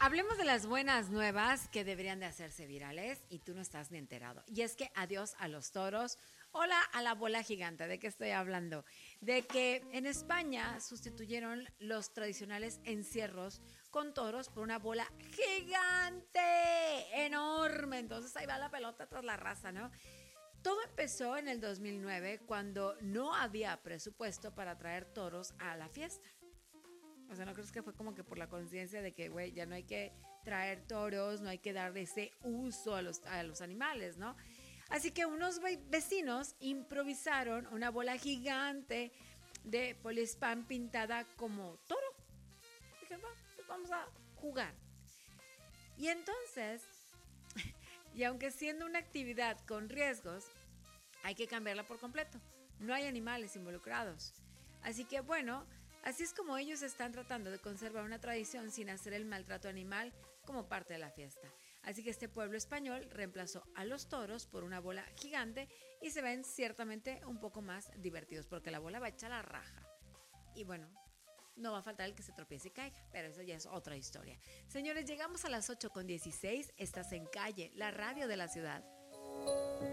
Hablemos de las buenas nuevas que deberían de hacerse virales y tú no estás ni enterado. Y es que adiós a los toros, hola a la bola gigante. ¿De qué estoy hablando? De que en España sustituyeron los tradicionales encierros con toros por una bola gigante, enorme. Entonces ahí va la pelota tras la raza, ¿no? Todo empezó en el 2009 cuando no había presupuesto para traer toros a la fiesta. O sea, ¿no crees que fue como que por la conciencia de que, güey, ya no hay que traer toros, no hay que darle ese uso a los animales, ¿no? Así que unos vecinos improvisaron una bola gigante de poliespán pintada como toro. Dije, va, pues vamos a jugar. Y entonces, y aunque siendo una actividad con riesgos, hay que cambiarla por completo. No hay animales involucrados. Así que bueno, así es como ellos están tratando de conservar una tradición sin hacer el maltrato animal como parte de la fiesta. Así que este pueblo español reemplazó a los toros por una bola gigante y se ven ciertamente un poco más divertidos porque la bola va hecha a la raja. Y bueno, no va a faltar el que se tropiece y caiga, pero eso ya es otra historia. Señores, llegamos a las 8:16, estás en Calle, la radio de la ciudad.